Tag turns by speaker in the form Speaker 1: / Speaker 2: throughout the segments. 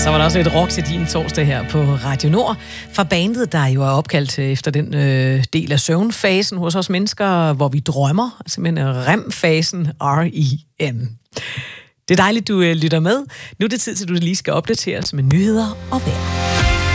Speaker 1: Så var der også lidt rock til din torsdag her på Radio Nord. Fra bandet, der jo er opkaldt efter den del af søvnfasen hos os mennesker, hvor vi drømmer. Simpelthen REM-fasen, R-E-M. Det er dejligt, du lytter med. Nu er det tid til, at du lige skal opdateres med nyheder og vejr.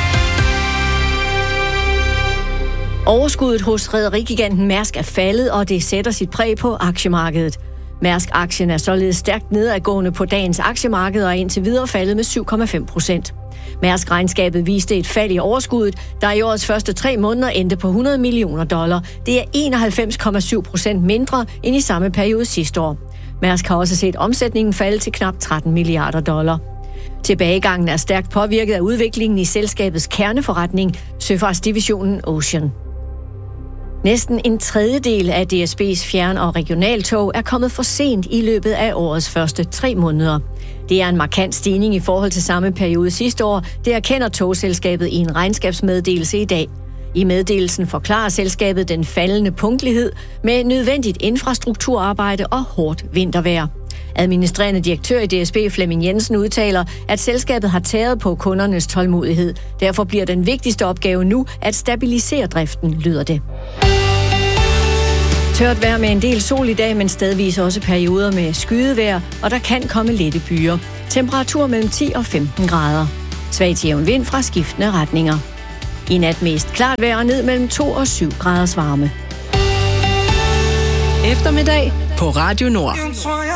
Speaker 2: Overskuddet hos rederigiganten Mærsk er faldet, og det sætter sit præg på aktiemarkedet. Mærsk-aktien er således stærkt nedadgående på dagens aktiemarked og er indtil videre faldet med 7,5%. Mærsk-regnskabet viste et fald i overskuddet, der i årets første 3 måneder endte på $100 millioner. Det er 91,7% mindre end i samme periode sidste år. Mærsk har også set omsætningen falde til knap $13 milliarder. Tilbagegangen er stærkt påvirket af udviklingen i selskabets kerneforretning, søfartsdivisionen Ocean. Næsten en tredjedel af DSB's fjern- og regionaltog er kommet for sent i løbet af årets første 3 måneder. Det er en markant stigning i forhold til samme periode sidste år, det erkender togselskabet i en regnskabsmeddelelse i dag. I meddelelsen forklarer selskabet den faldende punktlighed med nødvendigt infrastrukturarbejde og hårdt vintervejr. Administrerende direktør i DSB Flemming Jensen udtaler, at selskabet har tæret på kundernes tålmodighed. Derfor bliver den vigtigste opgave nu at stabilisere driften, lyder det. Tørt vejr med en del sol i dag, men stedvis også perioder med skydevejr, og der kan komme lette byer. Temperatur mellem 10 og 15 grader. Svag til jævn vind fra skiftende retninger. I nat mest klart vejr ned mellem 2 og 7 graders varme.
Speaker 3: Eftermiddag på Radio Nord.